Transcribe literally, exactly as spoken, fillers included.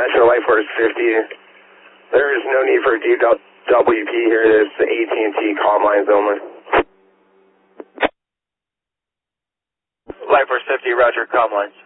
Metro Life Force fifty. There is no need for a D W P here. There's the A T and T comm lines only. Life Force fifty, roger, comm lines.